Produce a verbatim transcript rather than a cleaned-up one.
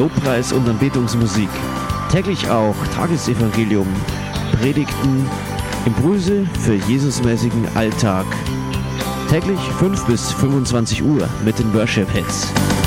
Lobpreis und Anbetungsmusik. Täglich auch Tagesevangelium, Predigten, Impulse für Jesusmäßigen Alltag. Täglich fünf bis fünfundzwanzig Uhr mit den Worship Hits.